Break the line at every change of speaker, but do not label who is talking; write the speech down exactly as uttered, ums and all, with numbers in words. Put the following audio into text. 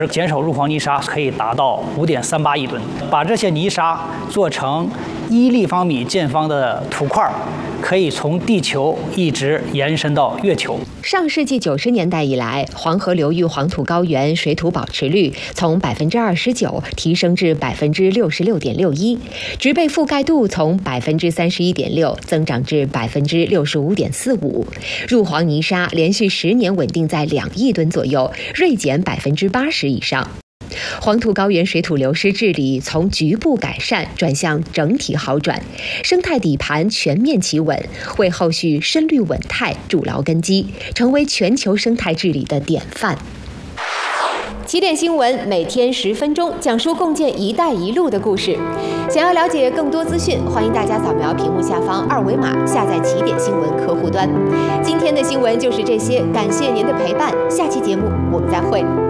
减少入黄泥沙可以达到五点三八亿吨。把这些泥沙做成一立方米见方的土块，可以从地球一直延伸到月球。
上世纪九十年代以来，黄河流域黄土高原水土保持率从百分之二十九提升至百分之六十六点六一，植被覆盖度从百分之三十一点六增长至百分之六十五点四五，入黄泥沙连续十年稳定在两亿吨左右，锐减百分之八十以上。黄土高原水土流失治理从局部改善转向整体好转，生态底盘全面企稳，为后续深绿稳态筑牢根基，成为全球生态治理的典范。起点新闻每天十分钟，讲述共建“一带一路”的故事。想要了解更多资讯，欢迎大家扫描屏幕下方二维码，下载起点新闻客户端。今天的新闻就是这些，感谢您的陪伴，下期节目我们再会。